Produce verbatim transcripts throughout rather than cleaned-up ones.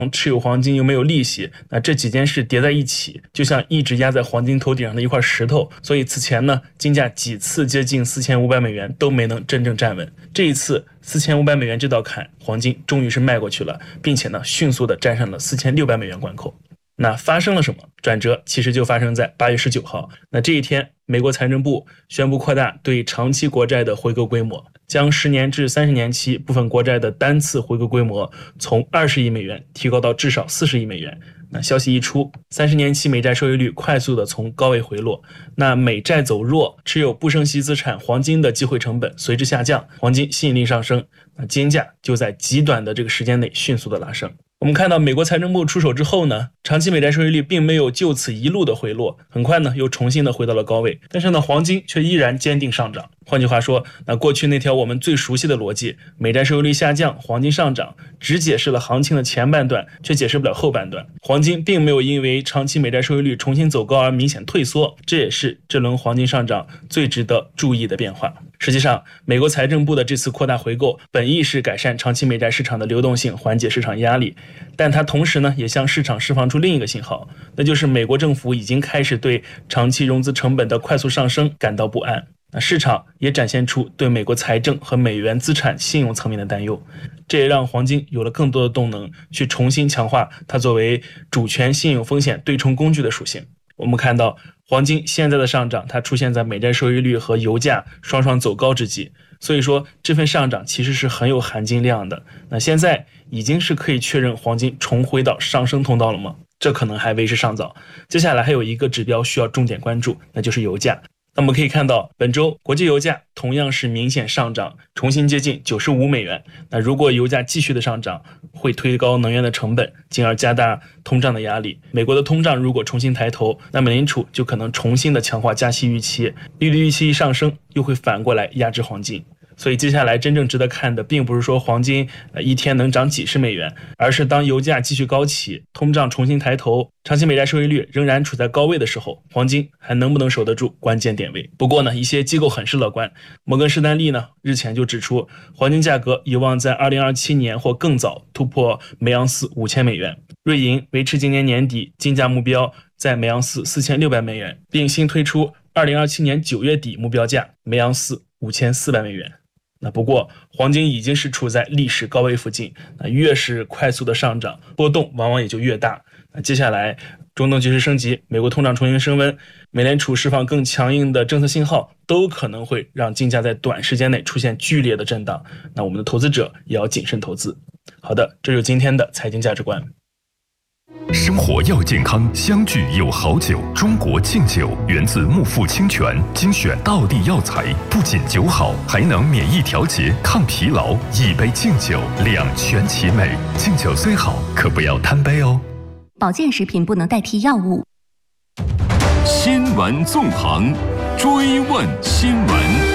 持有黄金又没有利息，那这几件事叠在一起，就像一直压在黄金头顶上的一块石头。所以此前呢，金价几次接近四千五百美元都没能真正站稳。这一次四千五百美元这道坎，黄金终于是迈过去了，并且呢，迅速的站上了四千六百美元关口。那发生了什么？转折其实就发生在八月十九号。那这一天，美国财政部宣布扩大对长期国债的回购规模，将十年至三十年期部分国债的单次回购规模从二十亿美元提高到至少四十亿美元。那消息一出，三十年期美债收益率快速的从高位回落，那美债走弱，持有不升息资产黄金的机会成本随之下降，黄金吸引力上升，那金价就在极短的这个时间内迅速的拉升。我们看到美国财政部出手之后呢，长期美债收益率并没有就此一路的回落，很快呢又重新的回到了高位，但是呢黄金却依然坚定上涨。换句话说，那过去那条我们最熟悉的逻辑，美债收益率下降，黄金上涨，只解释了行情的前半段，却解释不了后半段。黄金并没有因为长期美债收益率重新走高而明显退缩，这也是这轮黄金上涨最值得注意的变化。实际上，美国财政部的这次扩大回购本意是改善长期美债市场的流动性，缓解市场压力，但它同时呢也向市场释放出另一个信号，那就是美国政府已经开始对长期融资成本的快速上升感到不安。那市场也展现出对美国财政和美元资产信用层面的担忧，这也让黄金有了更多的动能去重新强化它作为主权信用风险对冲工具的属性。我们看到黄金现在的上涨，它出现在美债收益率和油价双双走高之际，所以说这份上涨其实是很有含金量的。那现在已经是可以确认黄金重回到上升通道了吗？这可能还为时尚早。接下来还有一个指标需要重点关注，那就是油价。那我们可以看到，本周国际油价同样是明显上涨，重新接近九十五美元。那如果油价继续的上涨，会推高能源的成本，进而加大通胀的压力。美国的通胀如果重新抬头，那美联储就可能重新的强化加息预期，利率预期一上升，又会反过来压制黄金。所以接下来真正值得看的并不是说黄金一天能涨几十美元，而是当油价继续高企，通胀重新抬头，长期美债收益率仍然处在高位的时候，黄金还能不能守得住关键点位。不过呢，一些机构很是乐观，摩根士丹利呢日前就指出，黄金价格有望在二零二七年或更早突破每盎司五千美元。瑞银维持今年年底金价目标在每盎司四千六百美元，并新推出二零二七年九月底目标价每盎司五千四百美元。那不过黄金已经是处在历史高位附近，那越是快速的上涨，波动往往也就越大。那接下来中东局势升级，美国通胀重新升温，美联储释放更强硬的政策信号，都可能会让金价在短时间内出现剧烈的震荡。那我们的投资者也要谨慎投资。好的，这就是今天的财经价值观。 生活要健康，相聚有好酒。中国敬酒源自木富清泉，精选道地药材，不仅酒好，还能免疫调节、抗疲劳。一杯敬酒，两全其美。敬酒虽好，可不要贪杯哦。 保健食品不能代替药物。 新闻纵横，追问新闻。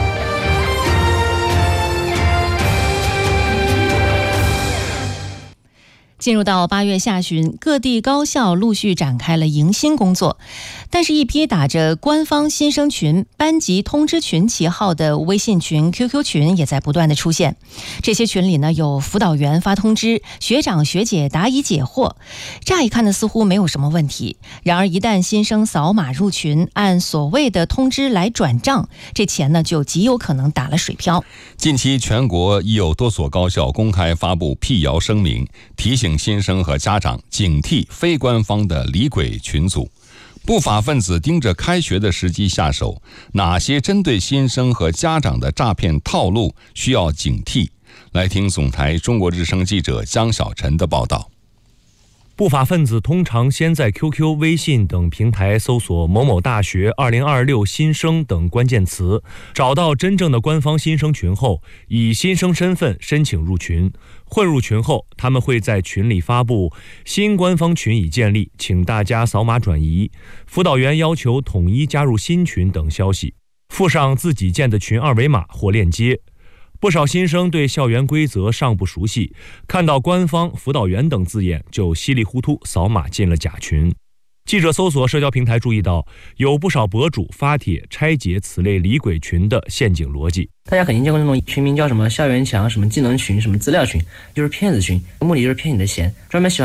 进入到八月下旬，各地高校陆续展开了迎新工作，但是一批打着官方新生群、班级通知群旗号的微信群、Q Q 群也在不断的出现。这些群里呢，有辅导员发通知，学长学姐答疑解惑，乍一看呢似乎没有什么问题。然而一旦新生扫码入群，按所谓的通知来转账，这钱呢就极有可能打了水漂。 近期全国已有多所高校公开发布辟谣声明，提醒新生和家长警惕非官方的离鬼群组。不法分子盯着开学的时机下手，哪些针对新生和家长的诈骗套路需要警惕？来听总台中国之声记者江小晨的报道。 不法分子通常先在 Q Q、微信等平台搜索某某大学二零二六新生等关键词，找到真正的官方新生群后，以新生身份申请入群。混入群后，他们会在群里发布新官方群已建立，请大家扫码转移，辅导员要求统一加入新群等消息，附上自己建的群二维码或链接。不少新生对校园规则尚不熟悉，看到官方、辅导员等字眼就稀里糊涂扫码进了假群。 记者搜索社交平台注意到，有不少博主发帖拆解此类李鬼群的陷阱逻辑。 大家肯定见过那种群名叫什么校园墙、什么技能群、什么资料群，就是骗子群，目的就是骗你的钱，专门喜欢